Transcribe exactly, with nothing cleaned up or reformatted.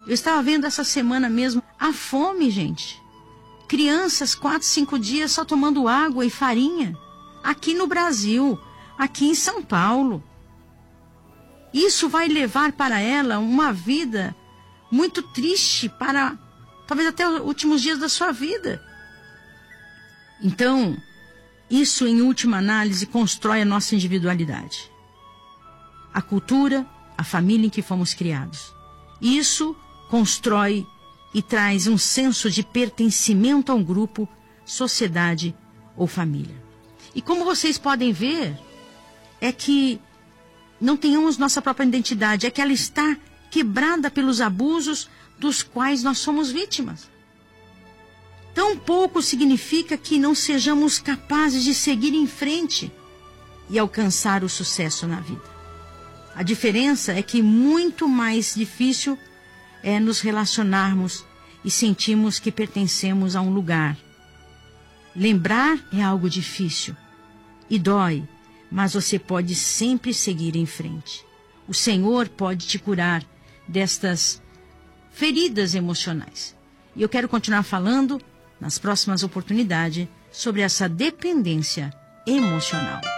Eu estava vendo essa semana mesmo a fome, gente. Crianças, quatro, cinco dias só tomando água e farinha. Aqui no Brasil, aqui em São Paulo. Isso vai levar para ela uma vida muito triste para, talvez até os últimos dias da sua vida. Então, isso em última análise constrói a nossa individualidade. A cultura, a família em que fomos criados. Isso constrói e traz um senso de pertencimento a um grupo, sociedade ou família. E como vocês podem ver, é que não tenhamos nossa própria identidade, é que ela está quebrada pelos abusos dos quais nós somos vítimas. Tão pouco significa que não sejamos capazes de seguir em frente e alcançar o sucesso na vida. A diferença é que muito mais difícil é nos relacionarmos e sentirmos que pertencemos a um lugar. Lembrar é algo difícil e dói, mas você pode sempre seguir em frente. O Senhor pode te curar destas feridas emocionais. E eu quero continuar falando nas próximas oportunidades sobre essa dependência emocional.